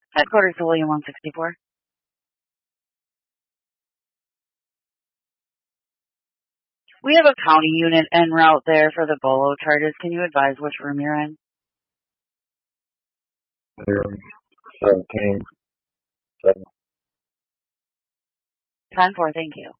Headquarters to William 164. We have a county unit en route there for the BOLO charges. Can you advise which room you're in? Room 17. 7. 10-4, thank you.